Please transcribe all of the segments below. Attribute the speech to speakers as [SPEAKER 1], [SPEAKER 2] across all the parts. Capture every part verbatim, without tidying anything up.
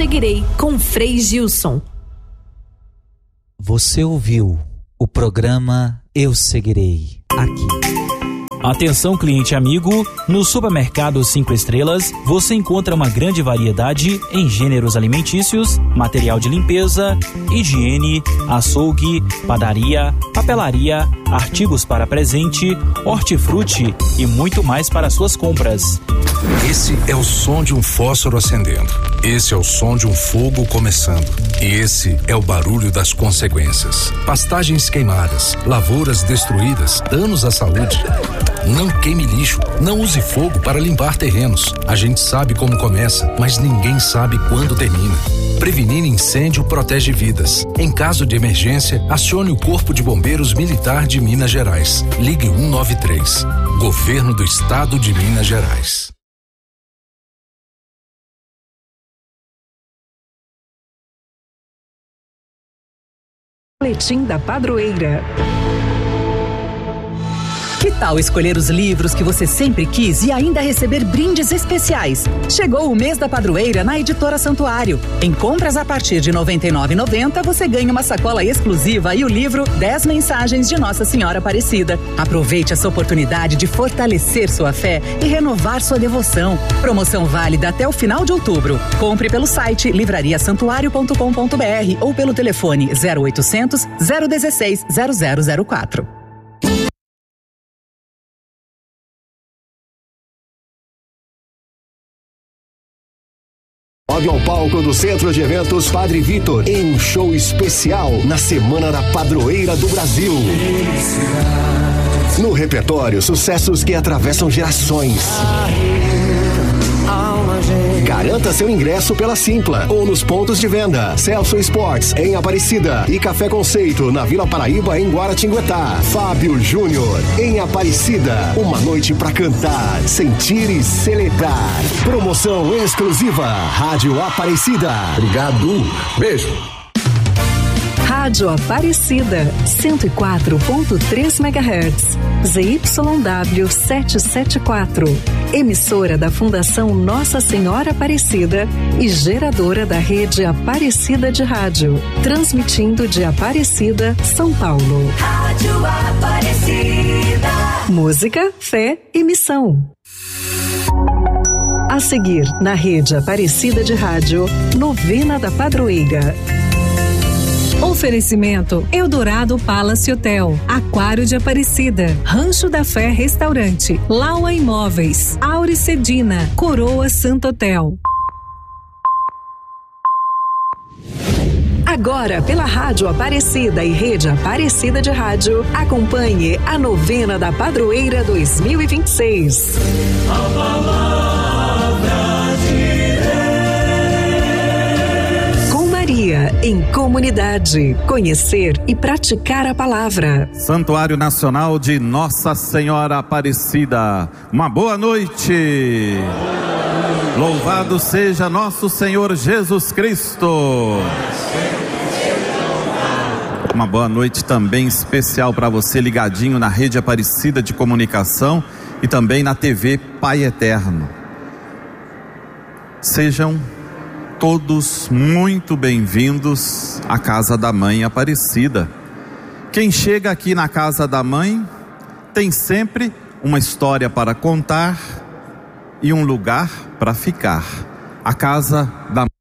[SPEAKER 1] Seguirei, com Frei Gilson.
[SPEAKER 2] Você ouviu o programa Eu Seguirei, aqui.
[SPEAKER 3] Atenção, cliente amigo, no Supermercado Cinco Estrelas você encontra uma grande variedade em gêneros alimentícios, material de limpeza, higiene, açougue, padaria, papelaria, artigos para presente, hortifruti e muito mais para suas compras.
[SPEAKER 4] Esse é o som de um fósforo acendendo. Esse é o som de um fogo começando. E esse é o barulho das consequências. Pastagens queimadas, lavouras destruídas, danos à saúde. Não queime lixo, não use fogo para limpar terrenos. A gente sabe como começa, mas ninguém sabe quando termina. Prevenir incêndio protege vidas. Em caso de emergência, acione o Corpo de Bombeiros Militar de Minas Gerais. Ligue um nove três. Governo do Estado de Minas Gerais.
[SPEAKER 5] Boletim da Padroeira.
[SPEAKER 6] Que tal escolher os livros que você sempre quis e ainda receber brindes especiais? Chegou o mês da padroeira na Editora Santuário. Em compras a partir de noventa e nove reais e noventa centavos você ganha uma sacola exclusiva e o livro dez Mensagens de Nossa Senhora Aparecida. Aproveite essa oportunidade de fortalecer sua fé e renovar sua devoção. Promoção válida até o final de outubro. Compre pelo site livraria santuário ponto com ponto br ou pelo telefone zero oitocentos, zero dezesseis, zero zero zero quatro.
[SPEAKER 7] Sobe ao palco do Centro de Eventos Padre Vitor em um show especial na Semana da Padroeira do Brasil. No repertório, sucessos que atravessam gerações. Garanta seu ingresso pela Simpla ou nos pontos de venda. Celso Sports em Aparecida e Café Conceito na Vila Paraíba em Guaratinguetá. Fábio Júnior em Aparecida. Uma noite pra cantar, sentir e celebrar. Promoção exclusiva Rádio Aparecida.
[SPEAKER 8] Obrigado. Beijo.
[SPEAKER 5] Rádio Aparecida, cento e quatro ponto três megahertz, Z Y W setecentos e setenta e quatro, emissora da Fundação Nossa Senhora Aparecida e geradora da rede Aparecida de Rádio, transmitindo de Aparecida, São Paulo.
[SPEAKER 9] Rádio Aparecida.
[SPEAKER 5] Música, fé e missão. A seguir, na rede Aparecida de Rádio, Novena da Padroeira. Oferecimento Eldorado Palace Hotel, Aquário de Aparecida, Rancho da Fé Restaurante, Laua Imóveis, Auricedina, Coroa Santo Hotel. Agora, pela Rádio Aparecida e Rede Aparecida de Rádio, acompanhe a Novena da Padroeira dois mil e vinte e seis.
[SPEAKER 9] A palavra de
[SPEAKER 5] em comunidade, conhecer e praticar a palavra.
[SPEAKER 10] Santuário Nacional de Nossa Senhora Aparecida, uma boa noite. Louvado seja nosso Senhor Jesus Cristo. Uma boa noite também especial para você ligadinho na Rede Aparecida de Comunicação e também na T V Pai Eterno. Sejam todos muito bem-vindos à Casa da Mãe Aparecida. Quem chega aqui na Casa da Mãe tem sempre uma história para contar e um lugar para ficar. A Casa da Mãe,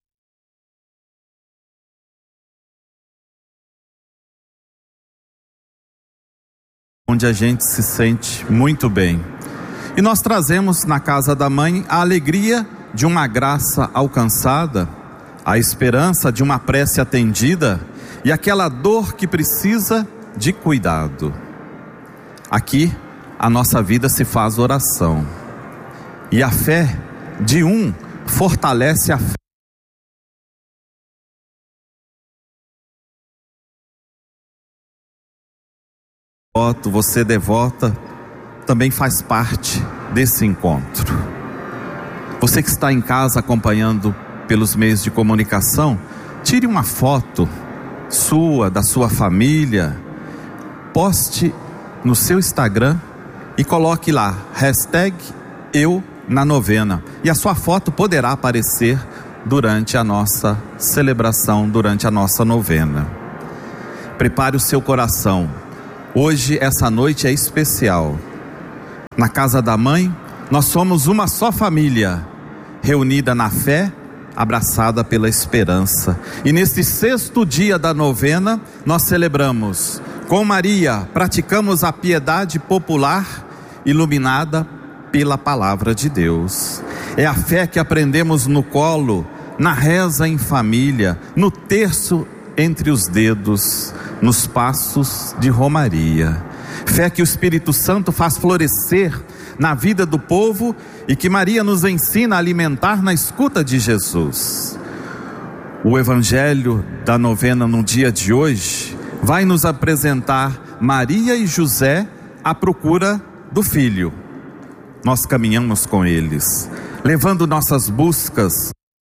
[SPEAKER 10] onde a gente se sente muito bem. E nós trazemos na Casa da Mãe a alegria de uma graça alcançada, a esperança de uma prece atendida e aquela dor que precisa de cuidado. Aqui a nossa vida se faz oração e a fé de um fortalece a fé. Você devota também faz parte desse encontro. Você que está em casa acompanhando pelos meios de comunicação, tire uma foto sua, da sua família, poste no seu Instagram e coloque lá, hashtag eu na novena. E a sua foto poderá aparecer durante a nossa celebração, durante a nossa novena. Prepare o seu coração. Hoje, essa noite é especial. Na casa da mãe, nós somos uma só família, reunida na fé, abraçada pela esperança. E neste sexto dia da novena, nós celebramos com Maria, praticamos a piedade popular iluminada pela palavra de Deus. É a fé que aprendemos no colo, na reza em família, no terço entre os dedos, nos passos de romaria. Fé que o Espírito Santo faz florescer na vida do povo e que Maria nos ensina a alimentar na escuta de Jesus. O Evangelho da novena no dia de hoje vai nos apresentar Maria e José à procura do filho. Nós caminhamos com eles, levando nossas buscas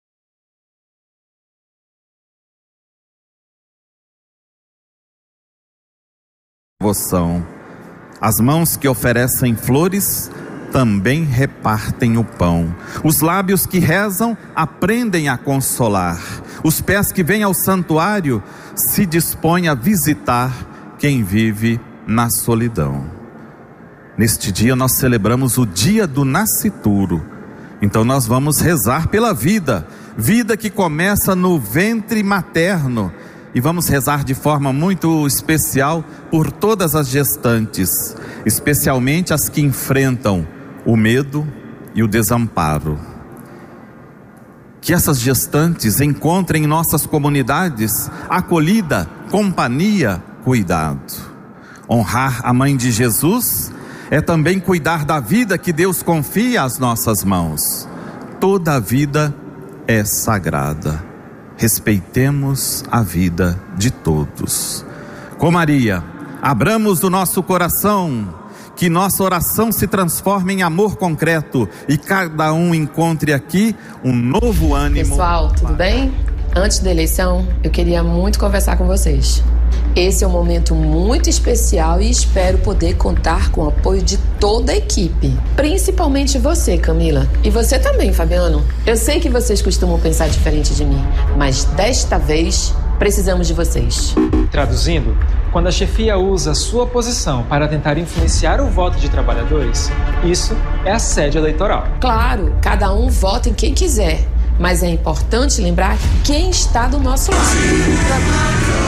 [SPEAKER 10] devoção. As mãos que oferecem flores também repartem o pão. Os lábios que rezam aprendem a consolar. Os pés que vêm ao santuário se dispõem a visitar quem vive na solidão. Neste dia nós celebramos o dia do nascituro. Então nós vamos rezar pela vida, vida que começa no ventre materno. E vamos rezar de forma muito especial por todas as gestantes, especialmente as que enfrentam o medo e o desamparo. Que essas gestantes encontrem em nossas comunidades acolhida, companhia, cuidado. Honrar a mãe de Jesus é também cuidar da vida que Deus confia às nossas mãos. Toda a vida é sagrada. Respeitemos a vida de todos. Com Maria, abramos o nosso coração, que nossa oração se transforme em amor concreto e cada um encontre aqui um novo ânimo.
[SPEAKER 11] Pessoal, tudo bem? Antes da eleição, eu queria muito conversar com vocês. Esse é um momento muito especial e espero poder contar com o apoio de toda a equipe. Principalmente você, Camila. E você também, Fabiano. Eu sei que vocês costumam pensar diferente de mim, mas desta vez precisamos de vocês.
[SPEAKER 12] Traduzindo, quando a chefia usa a sua posição para tentar influenciar o voto de trabalhadores, isso é assédio eleitoral.
[SPEAKER 11] Claro, cada um vota em quem quiser, mas é importante lembrar quem está do nosso lado.